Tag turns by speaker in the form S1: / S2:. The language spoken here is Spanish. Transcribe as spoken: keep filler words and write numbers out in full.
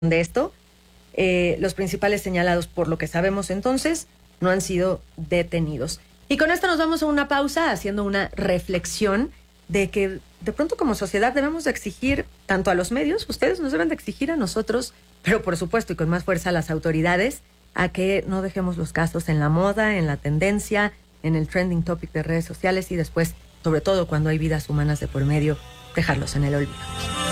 S1: de esto. Eh, los principales señalados, por lo que sabemos entonces, no han sido detenidos. Y con esto nos vamos a una pausa haciendo una reflexión de que de pronto como sociedad debemos de exigir tanto a los medios, ustedes nos deben de exigir a nosotros, pero por supuesto y con más fuerza a las autoridades, a que no dejemos los casos en la moda, en la tendencia, en el trending topic de redes sociales y después, sobre todo cuando hay vidas humanas de por medio, dejarlos en el olvido.